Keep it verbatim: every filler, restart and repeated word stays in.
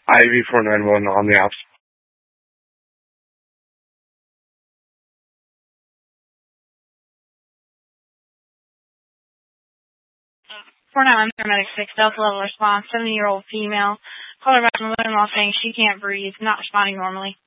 I V four nine one on the apps. four nine one paramedic six, Delta level response, seventy-year-old female. Call her back from mother-in-law saying she can't breathe, not responding normally.